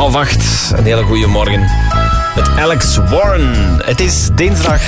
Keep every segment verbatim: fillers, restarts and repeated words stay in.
Half acht, een hele goede morgen. Met Alex Warren. Het is dinsdag.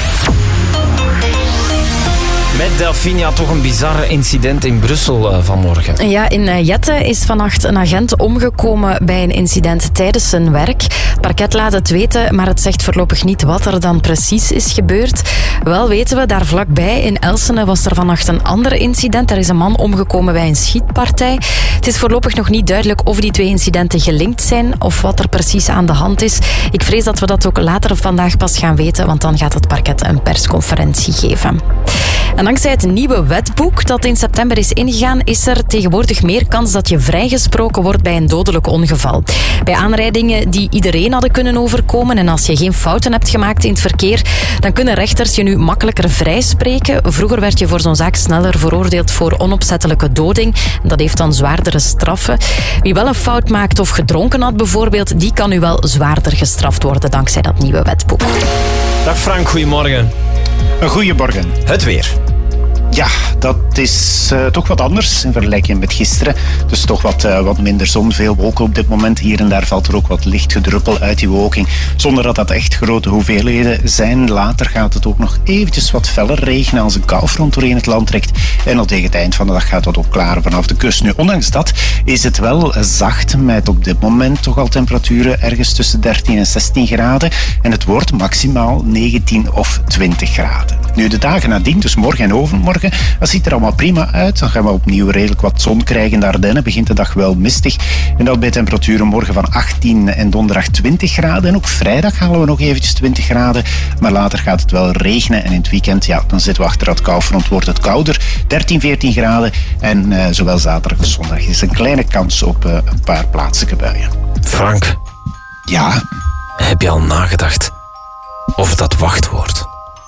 Met Delphine, toch een bizarre incident in Brussel uh, vanmorgen. Ja, in uh, Jette is vannacht een agent omgekomen bij een incident tijdens zijn werk. Het parket laat het weten, maar het zegt voorlopig niet wat er dan precies is gebeurd. Wel weten we, daar vlakbij in Elsene was er vannacht een ander incident. Er is een man omgekomen bij een schietpartij. Het is voorlopig nog niet duidelijk of die twee incidenten gelinkt zijn of wat er precies aan de hand is. Ik vrees dat we dat ook later vandaag pas gaan weten, want dan gaat het parket een persconferentie geven. En dankzij het nieuwe wetboek dat in september is ingegaan, is er tegenwoordig meer kans dat je vrijgesproken wordt bij een dodelijk ongeval. Bij aanrijdingen die iedereen hadden kunnen overkomen en als je geen fouten hebt gemaakt in het verkeer, dan kunnen rechters je nu makkelijker vrijspreken. Vroeger werd je voor zo'n zaak sneller veroordeeld voor onopzettelijke doding. Dat heeft dan zwaardere straffen. Wie wel een fout maakt of gedronken had bijvoorbeeld, die kan nu wel zwaarder gestraft worden dankzij dat nieuwe wetboek. Dag Frank, goedemorgen. Een goeiemorgen. Het weer. Ja, dat is uh, toch wat anders in vergelijking met gisteren. Dus toch wat, uh, wat minder zon, veel wolken op dit moment. Hier en daar valt er ook wat licht gedruppel uit die bewolking. Zonder dat dat echt grote hoeveelheden zijn. Later gaat het ook nog eventjes wat feller regenen als een koufront doorheen het land trekt. En al tegen het eind van de dag gaat dat ook klaren vanaf de kust. Nu, ondanks dat is het wel zacht met op dit moment toch al temperaturen ergens tussen dertien en zestien graden. En het wordt maximaal negentien of twintig graden. Nu, de dagen nadien, dus morgen en overmorgen, dat ziet er allemaal prima uit. Dan gaan we opnieuw redelijk wat zon krijgen. In de Ardennen begint de dag wel mistig. En dat bij temperaturen morgen van achttien en donderdag twintig graden. En ook vrijdag halen we nog eventjes twintig graden. Maar later gaat het wel regenen. En in het weekend, ja, dan zitten we achter dat koufront, wordt het kouder. dertien, veertien graden. En uh, zowel zaterdag als zondag is een kleine kans op uh, een paar plaatselijke buien. Frank. Ja? Heb je al nagedacht over dat wachtwoord?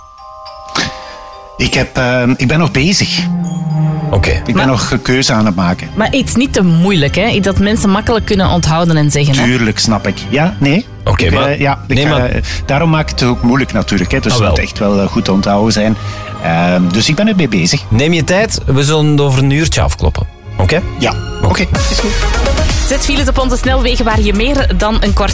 Ik, heb, uh, ik ben nog bezig. Oké. Okay. Ik ben maar, nog een keuze aan het maken. Maar iets niet te moeilijk, hè? Iets dat mensen makkelijk kunnen onthouden en zeggen. Tuurlijk, hè? snap ik. Ja, nee. Oké, okay, maar... Uh, ja, nee, ga, maar... daarom maak ik het ook moeilijk natuurlijk. Hè. Dus oh, het moet echt wel goed te onthouden zijn. Uh, dus ik ben ermee bezig. Neem je tijd. We zullen het over een uurtje afkloppen. Oké? Okay? Ja, oké. Okay. Is goed. Zet files op onze snelwegen waar je meer dan een kwartier